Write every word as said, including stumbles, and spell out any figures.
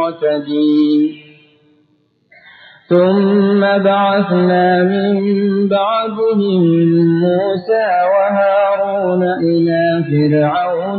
معتدين ثم بعثنا من بعدهم موسى وهارون إلى فرعون